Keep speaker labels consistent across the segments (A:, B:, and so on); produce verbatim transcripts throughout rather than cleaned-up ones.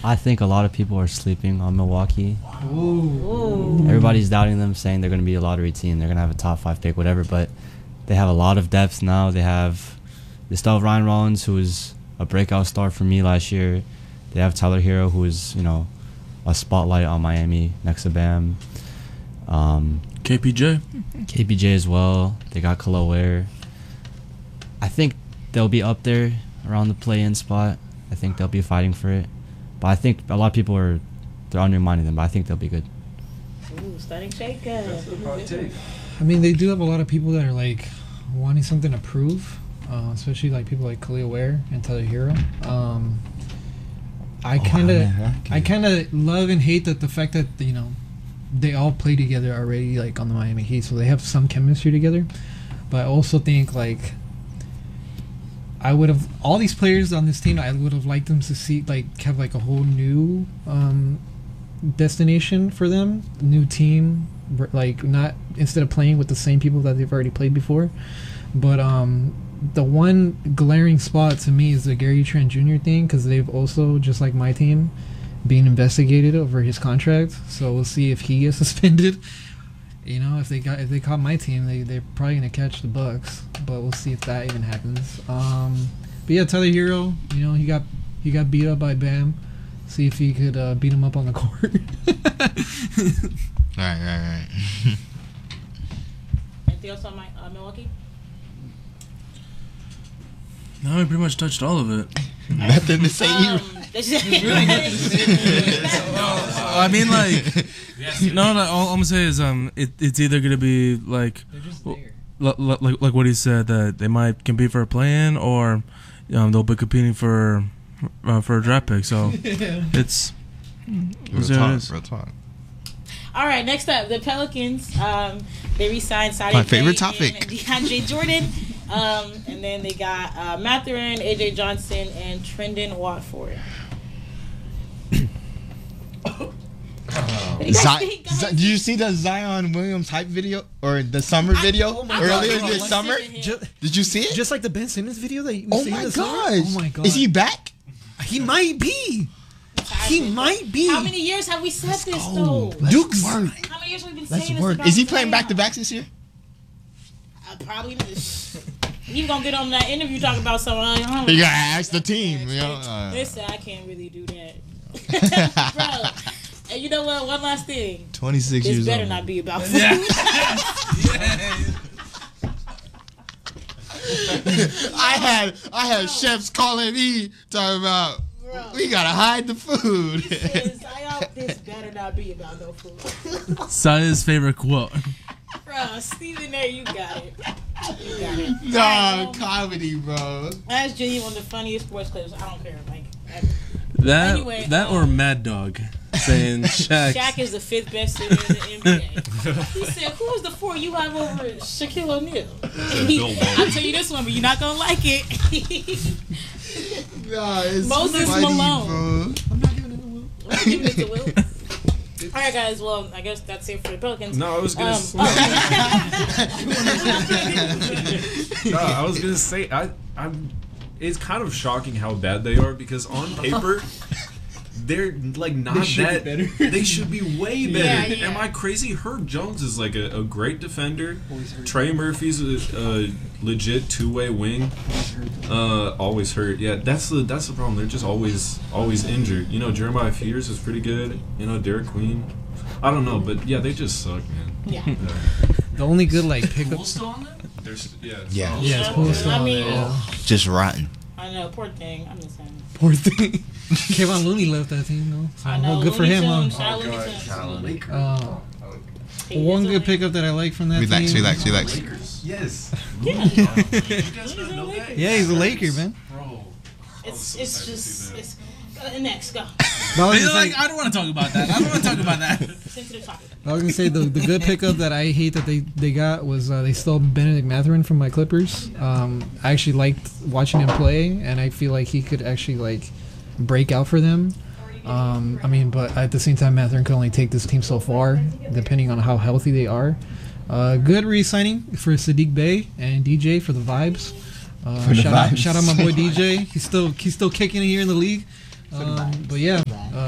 A: I think a lot of people are sleeping on Milwaukee.
B: Ooh.
A: Everybody's doubting them, saying they're going to be a lottery team. They're going to have a top five pick, whatever. But they have a lot of depth now. They have, they still have Ryan Rollins, who was a breakout star for me last year. They have Tyler Hero, who is, you know, a spotlight on Miami next to Bam. Um,
C: K P J.
A: K P J as well. They got Khalil Ware. I think they'll be up there around the play-in spot. I think they'll be fighting for it. But I think a lot of people are they're undermining them, but I think they'll be good.
B: Ooh, starting shaker.
D: That's the hot take.
E: I mean, they do have a lot of people that are like wanting something to prove, uh, especially like people like Khalil Ware and Tyler Hero. Um, I kind of, I kind of love and hate that the fact that you know they all play together already, like on the Miami Heat, so they have some chemistry together. But I also think like I would have all these players on this team. I would have liked them to see like have like a whole new um, destination for them, new team. Like not instead of playing with the same people that they've already played before. But um, the one glaring spot to me is the Gary Trent Junior thing, because they've also, just like my team, being investigated over his contract. So we'll see if he gets suspended. You know, if they got if they caught my team, they they're probably gonna catch the Bucks. But we'll see if that even happens. Um, but yeah, Tyler Hero, you know, he got he got beat up by Bam. See if he could uh, beat him up on the court.
F: Right, right, right.
B: Anything else on my uh, Milwaukee?
C: No, we pretty much touched all of it.
F: Nothing to say.
B: Um,
C: I mean, like, no, no. All I'm gonna say is, um, it, it's either gonna be like, well, like, like, like what he said, that they might compete for a play-in, or um, they'll be competing for, uh, for a draft pick. So it's
F: Real
C: there it
F: talk,
C: is.
F: real talk.
B: All right, next up, the Pelicans. Um, they re-signed Saudi
F: My favorite
B: Bay
F: topic.
B: and DeAndre Jordan. Um, and then they got uh, Mathurin, A J Johnson, and Trendon Watford.
F: Zi- Z- did you see the Zion Williams hype video or the summer video
E: oh my
F: earlier
E: God.
F: this
E: Oh,
F: summer?
E: Ju-
F: Did you see it?
E: Just like the Ben Simmons video that you
F: Oh
E: seen
F: my
E: this summer?
F: gosh!
E: Oh my god!
F: Is he back?
E: He might be. He might be.
B: How many years have we said this though?
F: Duke's work.
B: How many years have we been
F: Let's
B: saying
F: work.
B: this about
F: Is he playing
B: Zion?
F: back to backs this year?
B: Uh, probably. He's gonna get on that interview talking about something. Like,
F: You gotta ask the team. You know? Uh,
B: Listen, I can't really do that, bro. And you know what? One last thing.
F: Twenty-six
B: This
F: years
B: better
F: old.
B: not be about food.
F: I had I had chefs calling me talking about
B: Bro.
F: we gotta hide the food.
B: This, I, this better not be about no food.
C: Saya's favorite quote.
B: Bro, Stephen there, you got it. You got it.
F: Nah,
B: Alright, well,
F: comedy, bro.
B: that's Jimmy, one of the funniest sports clips. I don't care, like.
C: That
B: Anyway,
C: that
B: um,
C: or Mad Dog saying Shaq.
B: Shaq is the fifth best center in the N B A. He said, "Who is the four you have over Shaquille O'Neal?" I'll tell you this one, but you're not gonna like it.
F: Nah, it's
B: Moses
F: funny,
B: Malone.
F: bro.
E: I'm not giving it to Will.
B: I'm giving it to Will. All right, guys. Well, I guess that's it for the Pelicans.
D: No, I was gonna.
B: Um,
D: s-
B: oh.
D: no, I was gonna say I. I'm. It's kind of shocking how bad they are because on paper, they're like not
E: They should
D: that.
E: be better.
D: They should be way better.
B: Yeah, yeah.
D: Am I crazy? Herb Jones is like a, a great defender. Trey Murphy's a, a legit two-way wing. Uh, always hurt. Yeah, that's the that's the problem. They're just always always injured. You know, Jeremiah Fears is pretty good. You know, Derek Queen. I don't know, but yeah, they just suck, man.
B: Yeah.
D: Yeah.
E: The only good like pickup.
C: still on there?
D: There's, yeah.
F: Yeah.
E: Yeah, it's cool still
B: I
E: on
B: mean,
E: there, yeah.
F: Just rotten.
B: I know, poor thing. I'm just saying.
E: Poor thing. Kevon Looney left that team though. So,
B: I know.
E: well, good for
B: Looney
E: him,
B: Tunes,
E: huh?
B: shout out Looney Tunes.
E: Uh,
B: He
E: one
B: is a
E: good
B: Laker.
E: pickup that I like from that
F: Relax,
E: team.
F: relax, relax.
D: Yes.
B: Yeah.
D: You guys not know that?
E: Yeah, he's a Laker, man.
D: Bro.
B: It's it's just it's uh, next go.
E: But I was gonna
C: Like,
E: say,
C: I don't want to talk about that. I don't want to talk about that.
B: Sensitive topic.
E: I was gonna say the, the good pickup that I hate that they, they got was uh, they stole Benedict Mathurin from my Clippers. Um, I actually liked watching him play, and I feel like he could actually like break out for them. Um, I mean, but at the same time, Mathurin can only take this team so far, depending on how healthy they are. Uh, good re-signing for Sadiq Bey and D J for the vibes. Uh,
F: For the
E: shout out,
F: vibes.
E: shout out my boy D J. He's still he's still kicking it here in the league. Um, but yeah, uh,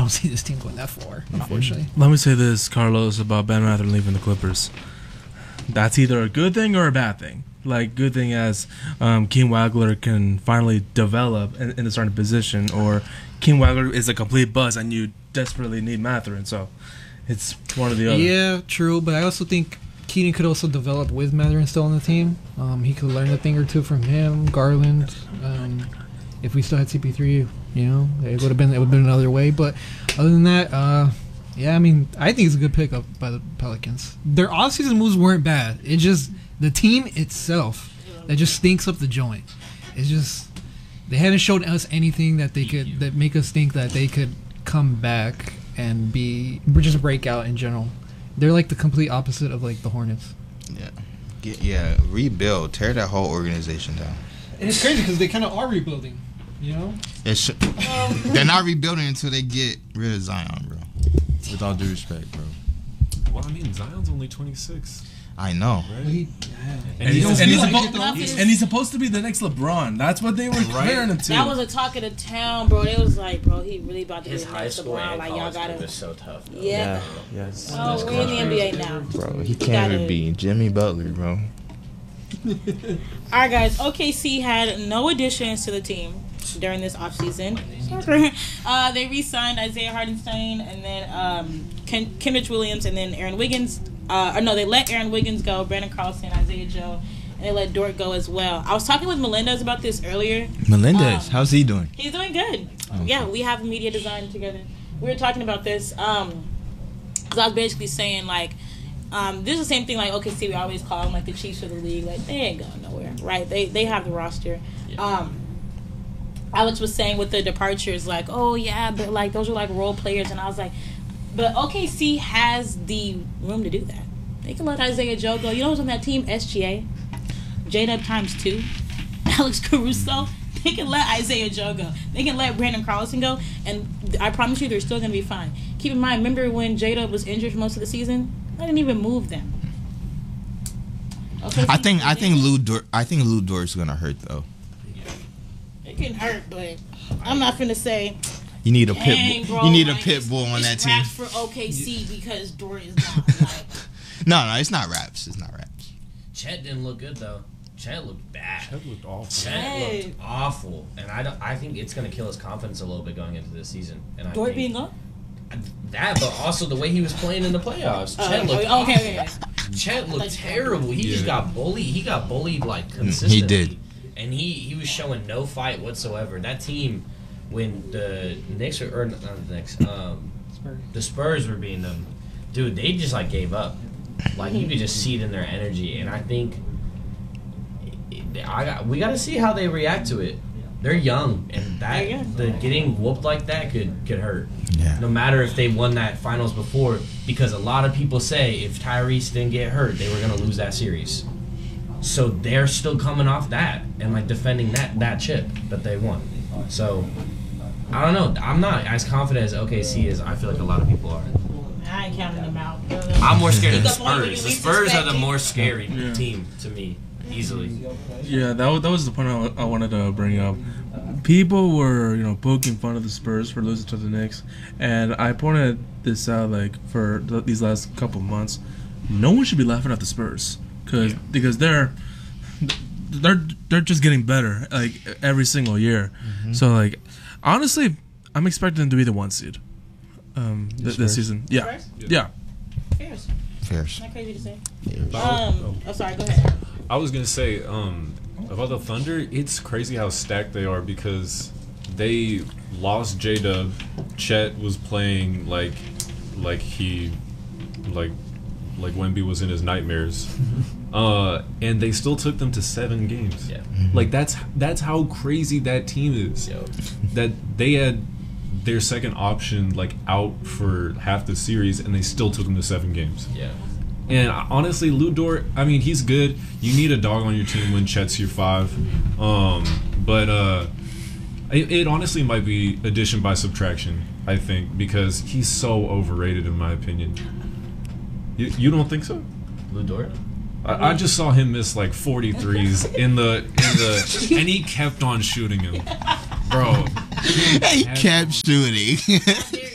E: don't see this team going that far, unfortunately.
C: Let me say this, Carlos, about Ben Mathurin leaving the Clippers. That's either a good thing or a bad thing. Like, good thing as um, King Wagler can finally develop in, in the starting position, or King Wagler is a complete buzz and you desperately need Mathurin. So it's one or the other.
E: Yeah, true. But I also think Keaton could also develop with Mathurin still on the team. Um, he could learn a thing or two from him, Garland. Um, if we still had C P three, you know, it would have been it would have been another way. But other than that, uh, yeah, I mean, I think it's a good pickup by the Pelicans. Their offseason moves weren't bad. It just the team itself that just stinks up the joint. It's just they haven't showed us anything that they could that make us think that they could come back and be just break out in general. They're like the complete opposite of like the Hornets.
F: Yeah, Get, yeah, rebuild, tear that whole organization down.
E: And it's crazy because they kind of are rebuilding. You know,
F: It's, they're not rebuilding until they get rid of Zion, bro.
A: With all due respect, bro.
D: Well, I mean, Zion's only twenty-six.
F: I know.
D: Right?
E: he,
C: And he's, and, he's
B: like
C: supposed,
B: he's-
C: and he's supposed to be the next LeBron. That's what they were comparing him to.
B: That was a talk of the town, bro. They was like, bro, he really about to
G: His
B: be
G: high
B: next
G: school
B: LeBron.
G: and
B: Like, y'all
G: college
B: gotta.
G: team is so tough. Though.
B: Yeah.
A: Yes.
B: Oh, we're in the N B A now.
F: Bro, he
B: You
F: can't
B: gotta-
F: even beat Jimmy Butler, bro.
B: All right, guys. O K C had no additions to the team during this offseason. uh, they re-signed Isaiah Hardenstein and then um, Ken- Kendrick Williams and then Aaron Wiggins. Uh, or no, they let Aaron Wiggins go, Brandon Carlson, Isaiah Joe, and they let Dort go as well. I was talking with Melendez about this earlier.
F: Melendez,
B: Um,
F: how's he doing?
B: He's doing good. Yeah, we have media design together. We were talking about this. Um, cause I was basically saying like, um, this is the same thing like O K C. We always call them like the Chiefs of the league. Like they ain't going nowhere, right? They they have the roster. Um, Alex was saying with the departures, like, oh yeah, but like those are like role players, and I was like, but O K C has the room to do that. They can let Isaiah Joe go. You know who's on that team? S G A, J-Dub times two, Alex Caruso. They can let Isaiah Joe go. They can let Brandon Carlson go, and I promise you, they're still gonna be fine. Keep in mind, remember when J-Dub was injured for most of the season? I didn't even move them. Okay,
F: I think I think Lou Dort I think Lou Dort's gonna hurt though.
B: it can hurt, but I'm not finna say.
F: You need a pit
B: Dang,
F: bull.
B: bro,
F: You need a
B: like,
F: pit bull on that
B: it's
F: team.
B: raps for O K C because Dort is gone. Like,
F: No, no, it's not raps. It's not raps.
G: Chet didn't look good though. Chet looked bad.
D: That looked awful.
G: Chet
B: Chet.
G: looked awful, and I, don't, I think it's gonna kill his confidence a little bit going into this season. And I
B: Dort
G: think
B: being gone?
G: that, but also the way he was playing in the playoffs.
B: Oh,
G: Chet looked
B: okay, okay,
G: awful.
B: okay.
G: Chet looked
B: Like-
G: terrible. He just
D: Yeah.
G: got bullied. He got bullied like consistently.
F: He did.
G: And he, he was showing no fight whatsoever. That team, when the Knicks were, or not the Knicks, um,
E: Spurs.
G: the Spurs were beating them, dude, they just like gave up. Like you could just see it in their energy, and I think I got we got to see how they react to it. They're young, and that
B: Yeah.
G: the getting whooped like that could could hurt.
F: Yeah.
G: No matter if they won that finals before, because a lot of people say if Tyrese didn't get hurt, they were gonna lose that series. So they're still coming off that and like defending that that chip that they won. So I don't know. I'm not as confident as O K C is. I feel like a lot of people are.
B: I ain't counting them out.
G: I'm more scared of the
B: Pick up on what you
G: Spurs. The
B: least
G: Spurs are the
B: expected.
G: more scary
C: Yeah.
G: team to me, easily.
C: Yeah, that was, that was the point I, wa- I wanted to bring up. People were, you know, poking fun of the Spurs for losing to the Knicks, and I pointed this out like for th- these last couple months. No one should be laughing at the Spurs, cause because they're they're they're just getting better like every single year. So like, honestly, I'm expecting them to be the one seed um, th- this season. Yeah,
B: Spurs?
C: yeah.
B: Fierce.
F: Fierce.
B: Not crazy to say.
F: Fierce.
B: Um, oh, sorry, go ahead.
D: I was gonna say, um, about the Thunder, it's crazy how stacked they are because they lost J Dub. Chet was playing like, like he, like, like Wemby was in his nightmares, uh, and they still took them to seven games.
G: Yeah.
D: Like that's that's how crazy that team is.
G: Yo.
D: That they had their second option like out for half the series, and they still took them to seven games.
G: Yeah.
D: And honestly, Lou Dort, I mean, he's good. You need a dog on your team when Chet's your five. Um, but uh, it, it honestly might be addition by subtraction, I think, because he's so overrated in my opinion. You, you don't think so?
G: Lou Dort?
D: I, I just saw him miss like forty threes in the in the, and he kept on shooting him, bro.
F: He kept shooting.
B: How dare you?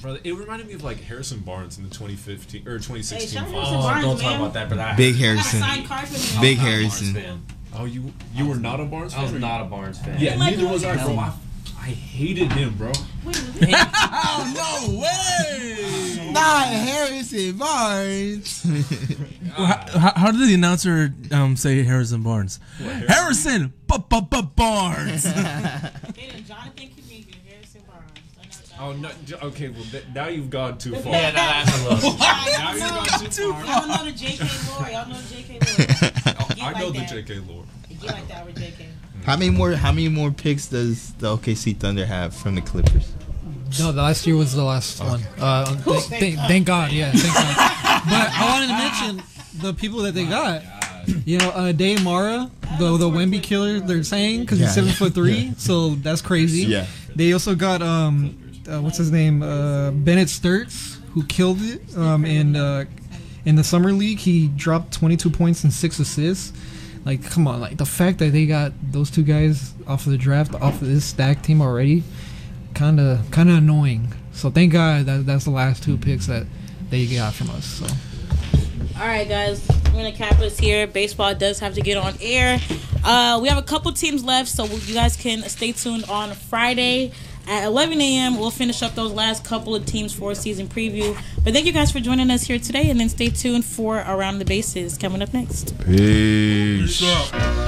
D: Brother, it reminded me of like Harrison Barnes in the twenty fifteen or twenty sixteen.
B: Hey,
D: finals.
G: Oh,
B: Barnes,
G: don't talk
B: man.
G: about that, but I
F: Big
B: I
F: Harrison.
B: signed cards with him.
F: Big
G: I was not a
F: Harrison.
G: Barnes fan.
D: Oh, you you were not a Barnes fan?
G: I was
D: or
G: not
D: you-
G: a Barnes fan.
D: Yeah,
B: Like,
D: neither was I,
B: no.
D: bro. I, I hated him, bro.
B: Wait, was it-
C: Oh no way!
F: Not Harrison Barnes.
C: How, how did the announcer um, say Harrison Barnes? Harrison Barnes.
B: They did Jonathan Kaminga, Harrison Barnes. I know
D: Oh no! j- Okay, well th- now you've gone too far.
G: Yeah, no, that's a little.
D: Now you've gone too far.
B: Y'all know the J K Lore. Y'all know the J K Lore.
D: Oh,
B: Get
D: I know
B: like
D: the
B: that.
D: J K lore.
B: Get like that with J K.
F: How many more? How many more picks does the O K C Thunder have from the Clippers?
E: No, the last year was the last one. Uh, th- th- thank God, yeah, thank God. But I wanted to mention the people that they got. You know, uh, Dave Mara, the the Wemby killer. They're saying because he's
F: Yeah.
E: seven foot three, so that's crazy.
F: Yeah.
E: They also got um, uh, what's his name? Uh, Bennett Sturts, who killed it um in uh, in the summer league. He dropped twenty-two points and six assists. Like, come on, like the fact that they got those two guys off of the draft, off of this stack team already, kind of kind of annoying. So thank God that that's the last two picks that they got from us. So.
B: All right, guys, we're gonna cap this here. Baseball does have to get on air. Uh, we have a couple teams left, so you guys can stay tuned on Friday at eleven a.m. We'll finish up those last couple of teams for a season preview. But thank you guys for joining us here today, and then stay tuned for Around the Bases coming up next.
F: Peace.
C: Peace out.